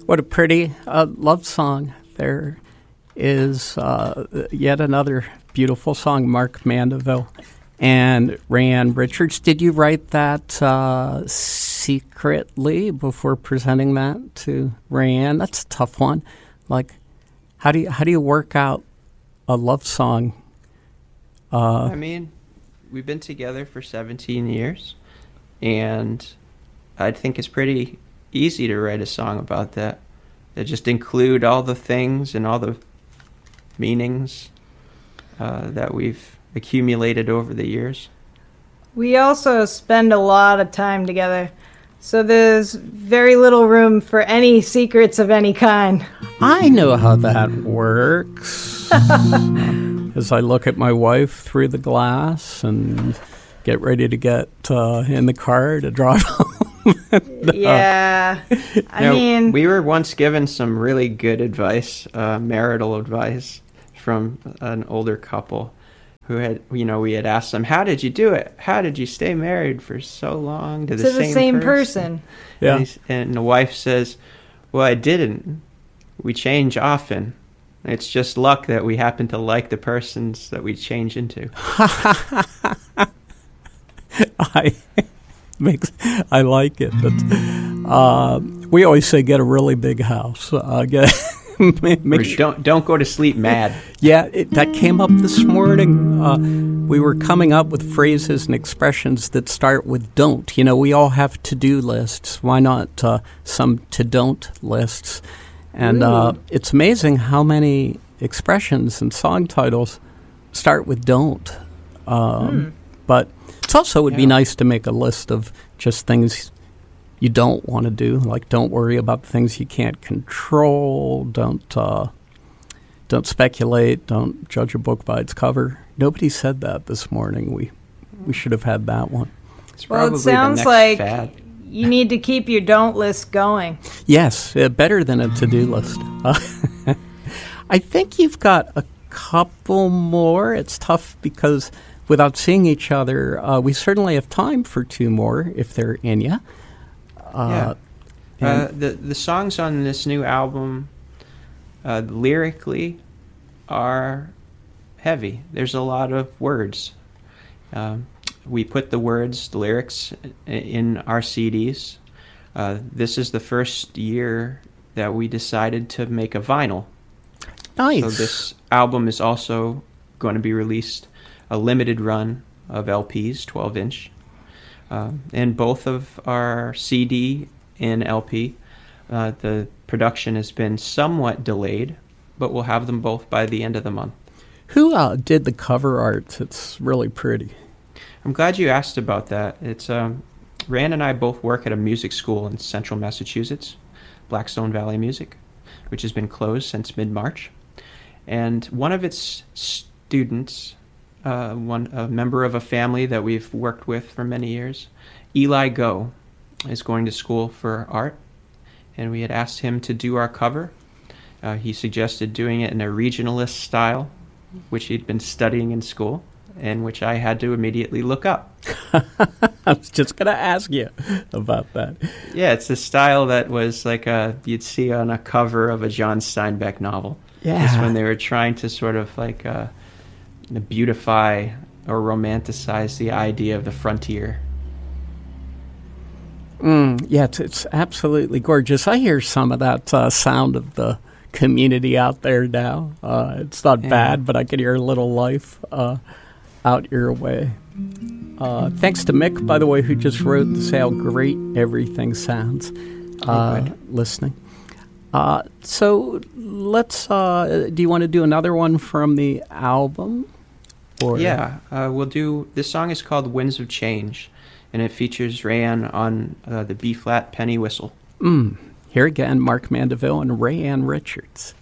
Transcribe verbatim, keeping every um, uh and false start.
What a pretty uh, love song. There is uh, yet another beautiful song, Mark Mandeville and Rayanne Richards. Did you write that uh, secretly before presenting that to Rayanne? That's a tough one. Like, how do you, how do you work out a love song? Uh, I mean, we've been together for seventeen years, and I think it's pretty easy to write a song about that. That just include all the things and all the meanings uh, that we've accumulated over the years. We also spend a lot of time together, so there's very little room for any secrets of any kind. I know how that works. As I look at my wife through the glass and get ready to get uh, in the car to drive home. Yeah, I now, mean... We were once given some really good advice, uh, marital advice, from an older couple who had, you know, we had asked them, how did you do it? How did you stay married for so long to the, to the same, same person? person. Yeah. And, and the wife says, well, I didn't. We change often. It's just luck that we happen to like the persons that we change into. I... Makes I like it. But, uh, we always say get a really big house. Uh, get make sure. Don't don't go to sleep mad. Yeah, it, that came up this morning. Uh, we were coming up with phrases and expressions that start with "don't." You know, we all have to-do lists. Why not uh, some to-don't lists? And uh, it's amazing how many expressions and song titles start with "don't." Um, mm. But it also would yeah. be nice to make a list of just things you don't want to do, like don't worry about the things you can't control, don't uh, don't speculate, don't judge a book by its cover. Nobody said that this morning. We we should have had that one. It's well, it sounds like fad. You need to keep your don't list going. Yes, uh, better than a to-do list. Uh, I think you've got a couple more. It's tough because... Without seeing each other, uh, we certainly have time for two more if they're in you. Uh, yeah. Uh, the the songs on this new album, uh, lyrically, are heavy. There's a lot of words. Um, we put the words, the lyrics, in our C Ds. Uh, this is the first year that we decided to make a vinyl. Nice. So this album is also going to be released. A limited run of L Ps, twelve inch. Um, and both of our C D and L P, uh, the production has been somewhat delayed, but we'll have them both by the end of the month. Who uh, did the cover art? It's really pretty. I'm glad you asked about that. It's um, Rand and I both work at a music school in central Massachusetts, Blackstone Valley Music, which has been closed since mid-March. And one of its students... Uh, one a member of a family that we've worked with for many years, Eli Go, is going to school for art, and we had asked him to do our cover. Uh, he suggested doing it in a regionalist style, which he'd been studying in school, and which I had to immediately look up. I was just going to ask you about that. Yeah, it's a style that was like a, you'd see on a cover of a John Steinbeck novel. Yeah. It's when they were trying to sort of like... Uh, beautify or romanticize the idea of the frontier. Mm, yeah, it's, it's absolutely gorgeous. I hear some of that uh, sound of the community out there now. Uh, it's not yeah. bad, but I can hear a little life uh, out your way. Uh, thanks to Mick, by the way, who just wrote to say how great everything sounds uh, oh, listening. Uh, so let's, uh, do you want to do another one from the album? Or? Yeah, uh, we'll do, this song is called Winds of Change, and it features Rayanne on uh, the B-flat penny whistle. Mm. Here again, Mark Mandeville and Rayanne Richards.